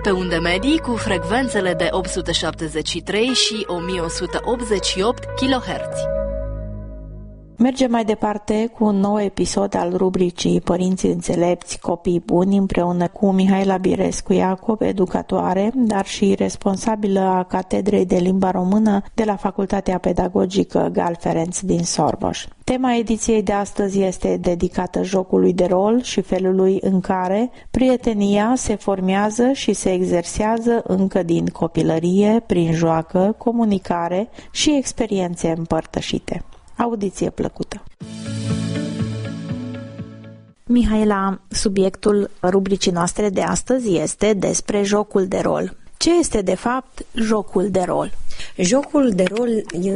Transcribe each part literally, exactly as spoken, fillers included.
pe unde medii cu frecvențele de opt sute șaptezeci și trei și o mie o sută optzeci și opt kilohertz. Mergem mai departe cu un nou episod al rubricii Părinții înțelepți, copii buni, împreună cu Mihaela Birescu Iacob, educatoare, dar și responsabilă a Catedrei de Limba Română de la Facultatea Pedagogică Gal Ferenc din Sorboș. Tema ediției de astăzi este dedicată jocului de rol și felului în care prietenia se formează și se exersează încă din copilărie, prin joacă, comunicare și experiențe împărtășite. Audiție plăcută! Mihaela, subiectul rubricii noastre de astăzi este despre jocul de rol. Ce este, de fapt, jocul de rol? Jocul de rol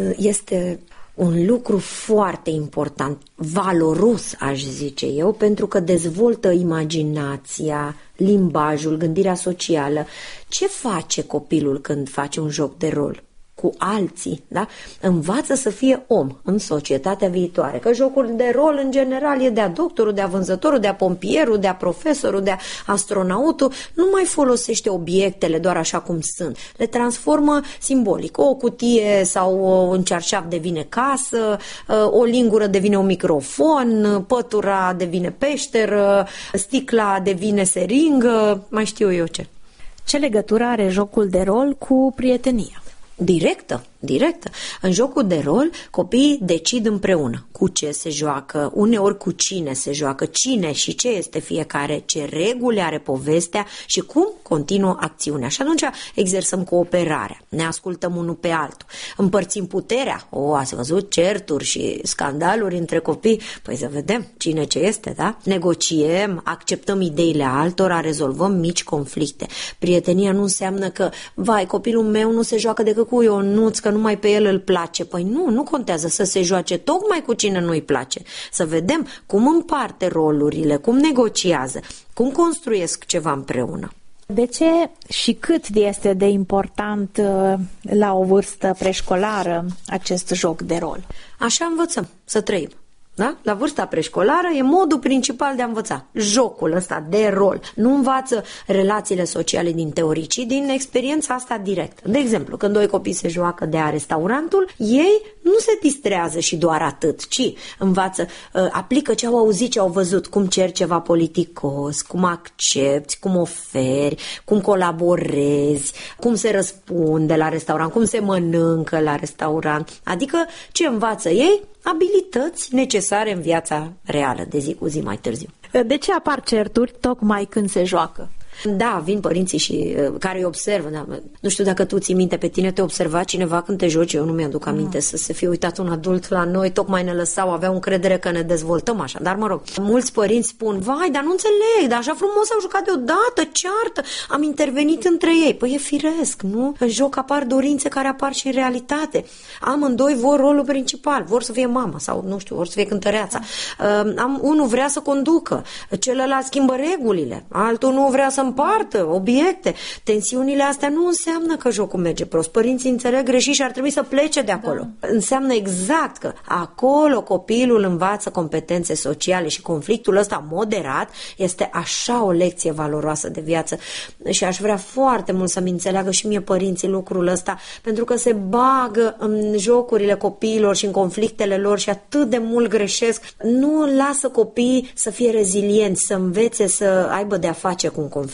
este un lucru foarte important, valoros, aș zice eu, pentru că dezvoltă imaginația, limbajul, gândirea socială. Ce face copilul când face un joc de rol? Cu alții, da? Învață să fie om în societatea viitoare. Că jocul de rol, în general, e de-a doctorul, de-a vânzătorul, de-a pompierul, de-a profesorul, de-a astronautul. Nu mai folosește obiectele doar așa cum sunt. Le transformă simbolic. O cutie sau un cearșaf devine casă, o lingură devine un microfon, pătura devine peșteră, sticla devine seringă, mai știu eu ce. Ce legătură are jocul de rol cu prietenia? Directă, directă. În jocul de rol, copiii decid împreună cu ce se joacă, uneori cu cine se joacă, cine și ce este fiecare, ce reguli are povestea și cum continuă acțiunea. Și atunci exersăm cooperarea, ne ascultăm unul pe altul, împărțim puterea. O, ați văzut certuri și scandaluri între copii? Păi să vedem cine ce este, da? Negociem, acceptăm ideile altora, rezolvăm mici conflicte. Prietenia nu înseamnă că, vai, copilul meu nu se joacă decât cu Ionuț, că numai pe el îl place. Păi nu, nu contează să se joace tocmai cu cine nu-i place. Să vedem cum împarte rolurile, cum negociază, cum construiesc ceva împreună. De ce și cât este de important la o vârstă preșcolară acest joc de rol? Așa învățăm să trăim. Da? La vârsta preșcolară e modul principal de a învăța. Jocul ăsta de rol. Nu învață relațiile sociale din teorie, ci din experiența asta directă. De exemplu, când doi copii se joacă de a restaurantul, ei nu se distrează și doar atât, ci învață, aplică ce au auzit, ce au văzut, cum ceri ceva politicos, cum accepti, cum oferi, cum colaborezi, cum se răspunde la restaurant, cum se mănâncă la restaurant. Adică ce învață ei? Abilități necesare în viața reală, de zi cu zi mai târziu. De ce apar certuri tocmai când se joacă? Da, vin părinții și uh, care îi observă. Da, nu știu dacă tu ții minte, pe tine te observa cineva când te joci, eu nu mi-aduc aminte mm. să se fie uitat un adult la noi, tocmai ne lăsau, aveau încredere că ne dezvoltăm așa. Dar mă rog, mulți părinți spun, vai, dar nu înțeleg, dar așa frumos au jucat deodată, ceartă, am intervenit între ei. Păi e firesc, nu? În joc apar dorințe care apar și în realitate. Amândoi vor rolul principal, vor să fie mama sau, nu știu, vor să fie cântăreața. Uh, am, unul vrea să conducă, celălalt schimbă regulile, altul nu vrea să împartă obiecte. Tensiunile astea nu înseamnă că jocul merge prost. Părinții înțeleg greșit și ar trebui să plece de acolo. Da. Înseamnă exact că acolo copilul învață competențe sociale și conflictul ăsta moderat este așa o lecție valoroasă de viață. Și aș vrea foarte mult să-mi înțeleagă și mie părinții lucrul ăsta, pentru că se bagă în jocurile copiilor și în conflictele lor și atât de mult greșesc. Nu lasă copiii să fie rezilienți, să învețe să aibă de-a face cu un conflict.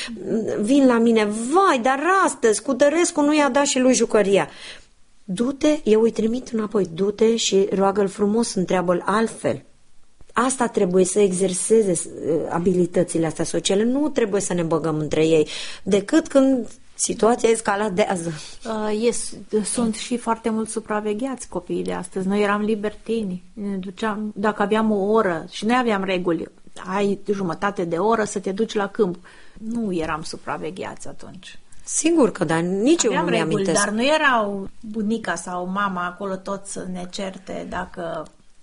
Vin la mine, vai, dar astăzi cu Tărescu nu i-a dat și lui jucăria. Du-te, eu îi trimit înapoi, du-te și roagă-l frumos, întreabă-l altfel. Asta trebuie să exerseze abilitățile astea sociale, nu trebuie să ne băgăm între ei, decât când situația escaladează. Uh, yes, sunt și foarte mult supravegheați copiii de astăzi. Noi eram libertini, ne duceam, dacă aveam o oră și noi aveam reguli, ai jumătate de oră să te duci la câmp. Nu eram supravegheați atunci. Sigur că da, nici aveam eu nu mi-amintesc. Dar nu erau bunica sau mama acolo tot să ne certe dacă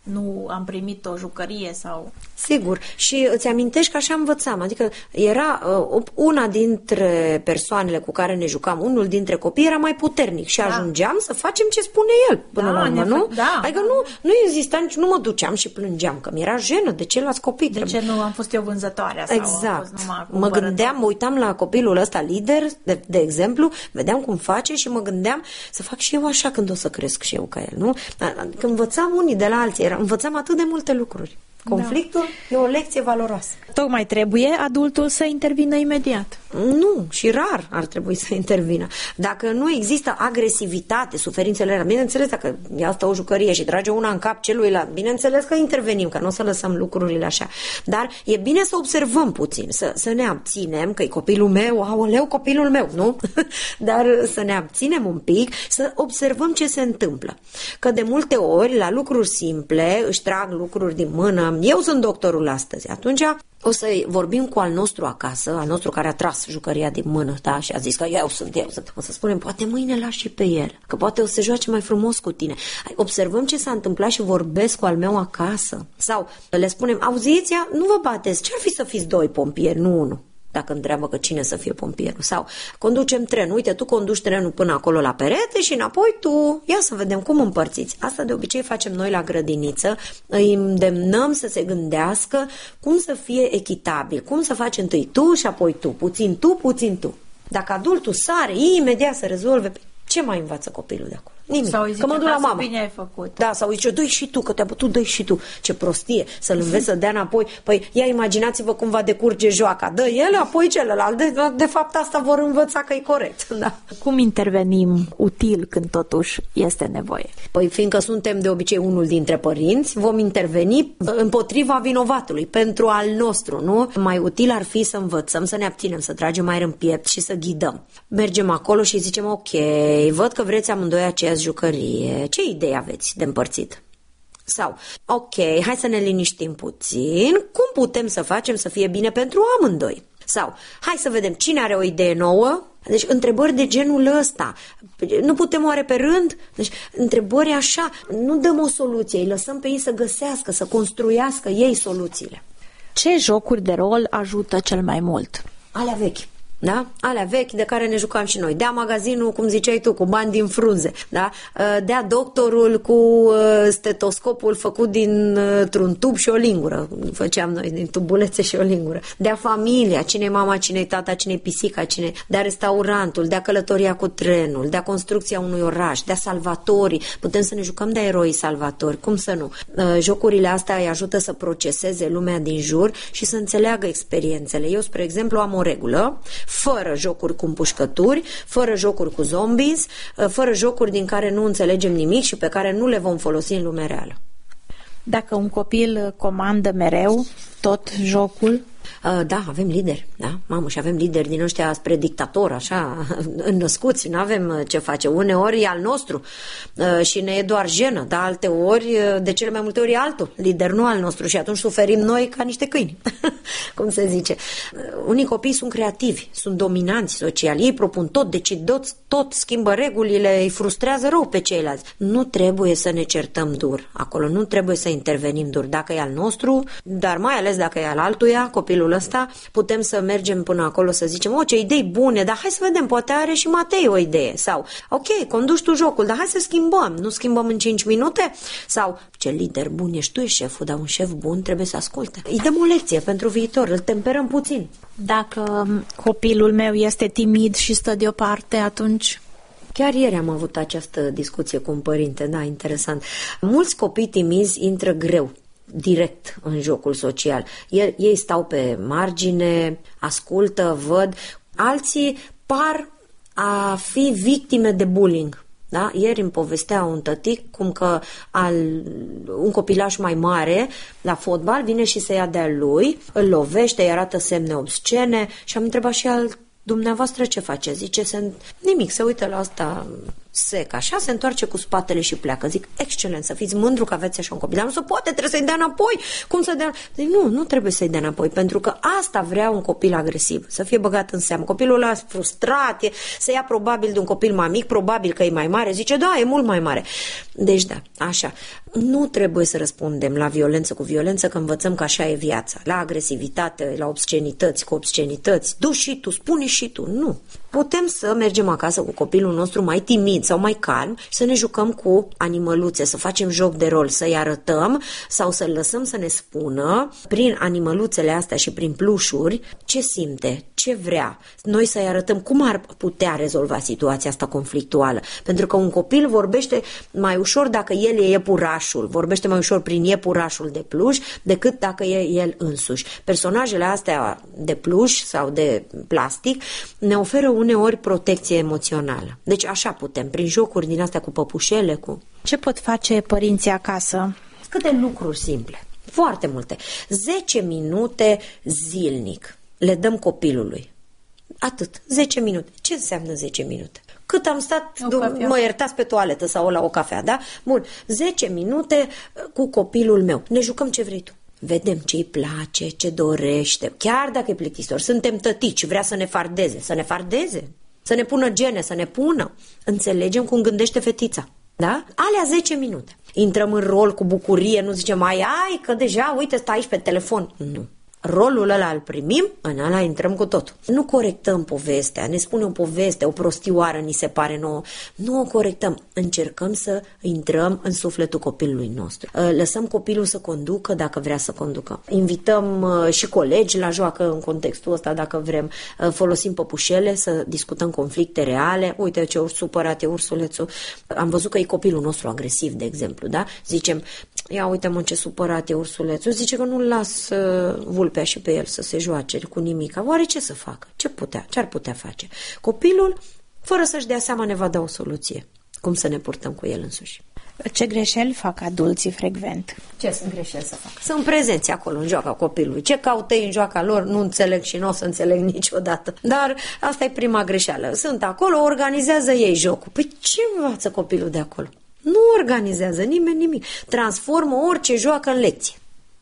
nu am primit o jucărie sau... Sigur. Și îți amintești că așa învățam. Adică era uh, una dintre persoanele cu care ne jucam, unul dintre copii era mai puternic și da. ajungeam să facem ce spune el până da, la urmă, nu? Da. Adică nu, nu exista nici, nu mă duceam și plângeam, că mi-era jenă de ceilalți copii. De ce nu am fost eu vânzătoarea? Sau exact. Am fost numai mă gândeam, mă uitam la copilul ăsta lider, de, de exemplu, vedeam cum face și mă gândeam să fac și eu așa când o să cresc și eu ca el, nu? Când învățam unii de la alții, era, învățam atât de multe lucruri. Conflictul da. e o lecție valoroasă. Tocmai trebuie adultul să intervină imediat. Nu, și rar ar trebui să intervină. Dacă nu există agresivitate, suferințele alea, bineînțeles, dacă e asta o jucărie și trage una în cap celuilalt, bineînțeles că intervenim, că nu o să lăsăm lucrurile așa. Dar e bine să observăm puțin, să, să ne abținem, că e copilul meu, aoleu, copilul meu, nu? Dar să ne abținem un pic, să observăm ce se întâmplă. Că de multe ori, la lucruri simple, își trag lucruri din mână. Eu sunt doctorul astăzi. Atunci o să vorbim cu al nostru acasă, al nostru care a tras jucăria din mână, da, și a zis că eu sunt, eu sunt. O să spunem, poate mâine lași și pe el, că poate o să se joace mai frumos cu tine. Observăm ce s-a întâmplat și vorbesc cu al meu acasă. Sau le spunem, auziți, nu vă bateți, ce-ar fi să fiți doi pompieri, nu unul? Dacă întreabă că cine să fie pompierul. Sau conducem trenul, uite, tu conduci trenul până acolo la perete și înapoi tu, ia să vedem cum împărțiți. Asta de obicei facem noi la grădiniță, îi îndemnăm să se gândească cum să fie echitabil, cum să faci întâi tu și apoi tu, puțin tu, puțin tu. Dacă adultul sare imediat să rezolve, ce mai învață copilul de acolo? Nimic. Sau zice, că mă duc la mama. Bine ai făcut. Da, sau zice, dă-i și tu, că te-a bătut, dă-i și tu. Ce prostie, să-l înveți să dea înapoi. Păi, ia imaginați-vă cum va decurge joaca. Dă el, apoi celălalt. De, de fapt, asta vor învăța că e corect. Da. Cum intervenim util când totuși este nevoie? Păi, fiindcă suntem de obicei unul dintre părinți, vom interveni împotriva vinovatului, pentru al nostru, nu? Mai util ar fi să învățăm, să ne abținem, să tragem aer în piept și să ghidăm. Mergem acolo și zicem, ok, văd că vreți amândoi aceeași jucărie. Ce idee aveți de împărțit? Sau, ok, hai să ne liniștim puțin, cum putem să facem să fie bine pentru amândoi? Sau, hai să vedem cine are o idee nouă? Deci, întrebări de genul ăsta. Nu putem oare pe rând? Deci, întrebări așa, nu dăm o soluție, îi lăsăm pe ei să găsească, să construiască ei soluțiile. Ce jocuri de rol ajută cel mai mult? Alea vechi. Da? Alea vechi de care ne jucam și noi. Dea magazinul, cum ziceai tu, cu bani din frunze. Da? Dea doctorul cu stetoscopul făcut dintr-un tub și o lingură. Făceam noi din tubulețe și o lingură. Dea familia, cine-i mama, cine-i tata, cine-i pisica, cine dea restaurantul, dea călătoria cu trenul, dea construcția unui oraș, dea salvatorii. Putem să ne jucăm de eroi salvatori, cum să nu? Jocurile astea îi ajută să proceseze lumea din jur și să înțeleagă experiențele. Eu, spre exemplu, am o regulă: fără jocuri cu împușcături, fără jocuri cu zombies, fără jocuri din care nu înțelegem nimic și pe care nu le vom folosi în lumea reală. Dacă un copil comandă mereu tot jocul? Da, avem lideri, da, mamă, și avem lideri din ăștia spre dictator, așa, înnăscuți, nu avem ce face. Uneori e al nostru și ne e doar jenă, dar alte ori, de cele mai multe ori e altul, lider nu al nostru, și atunci suferim noi ca niște câini, cum se zice. Unii copii sunt creativi, sunt dominanți social, ei propun tot, decid tot, tot schimbă regulile, îi frustrează rău pe ceilalți. Nu trebuie să ne certăm dur acolo, nu trebuie să intervenim dur, dacă e al nostru, dar mai ales dacă e al altuia, copilul ăsta, putem să mergem până acolo să zicem, o, ce idei bune, dar hai să vedem, poate are și Matei o idee. Sau, ok, conduci tu jocul, dar hai să schimbăm, nu schimbăm în cinci minute? Sau, ce lider bun ești, tu ești șeful, dar un șef bun trebuie să asculte. Îi dăm o lecție pentru viitor, îl temperăm puțin. Dacă copilul meu este timid și stă deoparte, atunci... Chiar ieri am avut această discuție cu un părinte, da, interesant. Mulți copii timizi intră greu direct în jocul social. Ei, ei stau pe margine, ascultă, văd. Alții par a fi victime de bullying. Da? Ieri îmi povestea un tătic cum că al, un copilaș mai mare la fotbal vine și se ia de-a lui, îl lovește, îi arată semne obscene și am întrebat și al dumneavoastră ce face? Zice, se, nimic, se uită la asta sec, așa, se întoarce cu spatele și pleacă. Zic, excelent, să fiți mândru că aveți așa un copil. Dar nu se poate, trebuie să-i dea înapoi. Cum să dea? Zic, nu, nu trebuie să-i dea înapoi, pentru că asta vrea un copil agresiv, să fie băgat în seamă. Copilul ăla frustrat, e, se ia probabil de un copil mai mic, probabil că e mai mare, zice, da, e mult mai mare. Deci da, așa. Nu trebuie să răspundem la violență cu violență, că învățăm că așa e viața. La agresivitate, la obscenități cu obscenități. Du și tu, spune și tu. Nu. Putem să mergem acasă cu copilul nostru mai timid sau mai calm și să ne jucăm cu animăluțe, să facem joc de rol, să-i arătăm sau să-l lăsăm să ne spună prin animăluțele astea și prin plușuri ce simte, ce vrea. Noi să-i arătăm cum ar putea rezolva situația asta conflictuală. Pentru că un copil vorbește mai ușor dacă el e iepurașul, vorbește mai ușor prin iepurașul de pluș decât dacă e el însuși. Personajele astea de pluș sau de plastic ne oferă uneori protecție emoțională. Deci așa putem, prin jocuri din astea cu păpușele, cu... Ce pot face părinții acasă? Câte lucruri simple, foarte multe. zece minute zilnic le dăm copilului. Atât, zece minute. Ce înseamnă zece minute? Cât am stat, mă iertați, pe toaletă sau la o cafea, da? Bun, zece minute cu copilul meu. Ne jucăm ce vrei tu. Vedem ce îi place, ce dorește. Chiar dacă e plictisitor, suntem tătici, vrea să ne fardeze. Să ne fardeze, să ne pună gene, să ne pună. Înțelegem cum gândește fetița. Da? Alea zece minute. Intrăm în rol cu bucurie, nu zicem, ai, ai, că deja, uite, stai aici pe telefon. Nu. Rolul ăla îl primim, în ăla intrăm cu totul. Nu corectăm povestea, ne spune o poveste, o prostioară ni se pare nouă. Nu o corectăm, încercăm să intrăm în sufletul copilului nostru. Lăsăm copilul să conducă dacă vrea să conducă. Invităm și colegi la joacă în contextul ăsta dacă vrem. Folosim păpușele să discutăm conflicte reale. Uite ce urs supărat e ursulețul. Am văzut că e copilul nostru agresiv, de exemplu, da? Zicem, ia uite-mă ce supărat e ursulețul. Zice că nu-l las uh, vulpea și pe el să se joace cu nimica. Oare ce să facă? Ce putea? Ce ar putea face? Copilul, fără să-și dea seama, ne va da o soluție. Cum să ne purtăm cu el însuși. Ce greșeli fac adulții frecvent? Ce sunt greșeli să fac? Sunt prezenți acolo în joaca copilului. Ce caută ei în joaca lor nu înțeleg și nu o să înțeleg niciodată. Dar asta e prima greșeală. Sunt acolo, organizează ei jocul. Păi ce învață copilul de acolo? Nu organizează nimeni nimic. Transformă orice joacă în lecție.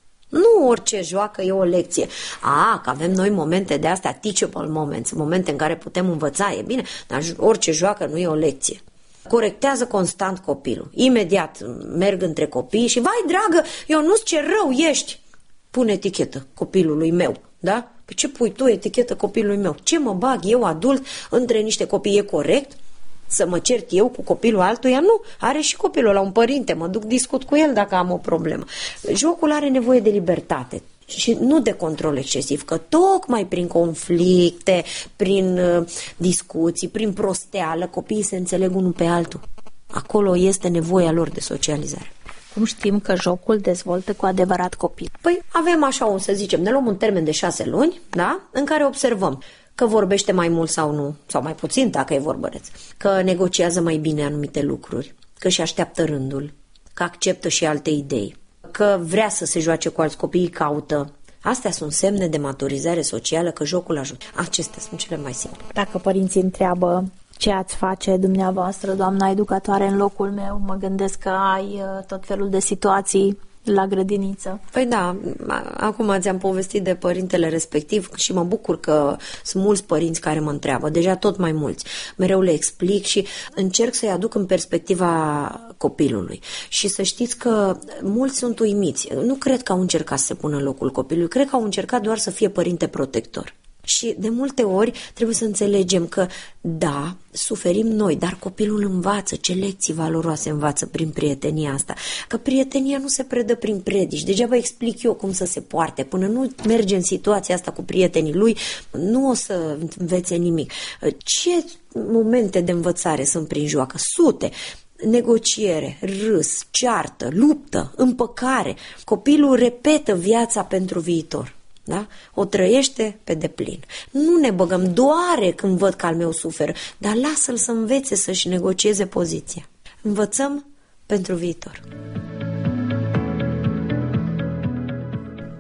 Nu orice joacă e o lecție. A, că avem noi momente de astea, teachable moments, momente în care putem învăța, e bine, dar orice joacă nu e o lecție. Corectează constant copilul. Imediat merg între copii și, vai dragă, eu nu-ți ce rău ești. Pune etichetă copilului meu, da? Păi ce pui tu etichetă copilului meu? Ce mă bag eu, adult, între niște copii? E corect? Să mă cert eu cu copilul altuia? Nu, are și copilul la un părinte, mă duc, discut cu el dacă am o problemă. Jocul are nevoie de libertate și nu de control excesiv, că tocmai prin conflicte, prin uh, discuții, prin prosteală, copiii se înțeleg unul pe altul. Acolo este nevoia lor de socializare. Cum știm că jocul dezvoltă cu adevărat copil? Păi avem așa un, să zicem, ne luăm un termen de șase luni, da? În care observăm că vorbește mai mult sau nu, sau mai puțin dacă e vorbăreț, că negociază mai bine anumite lucruri, că își așteaptă rândul, că acceptă și alte idei, că vrea să se joace cu alți copii, caută. Astea sunt semne de maturizare socială, că jocul ajută. Acestea sunt cele mai simple. Dacă părinții întreabă ce ați face dumneavoastră, doamna educatoare, în locul meu, mă gândesc că ai tot felul de situații la grădiniță. Păi da, acum ți-am povestit de părintele respectiv și mă bucur că sunt mulți părinți care mă întreabă, deja tot mai mulți. Mereu le explic și încerc să-i aduc în perspectiva copilului. Și să știți că mulți sunt uimiți. Nu cred că au încercat să se pună în locul copilului, cred că au încercat doar să fie părinte protector. Și de multe ori trebuie să înțelegem că, da, suferim noi, dar copilul învață, ce lecții valoroase învață prin prietenia asta. Că prietenia nu se predă prin predici. Degeaba explic eu cum să se poarte. Până nu merge în situația asta cu prietenii lui, nu o să învețe nimic. Ce momente de învățare sunt prin joacă? Sute. Negociere, râs, ceartă, luptă, împăcare. Copilul repetă viața pentru viitor. Da? O trăiește pe deplin. Nu ne băgăm, doare când văd că al meu suferă, dar lasă-l să învețe să-și negocieze poziția. Învățăm pentru viitor.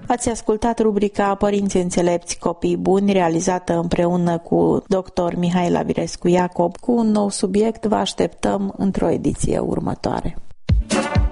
Ați ascultat rubrica Părinți înțelepți, copii buni, realizată împreună cu doctor Mihaela Virescu Iacob. Cu un nou subiect vă așteptăm într-o ediție următoare.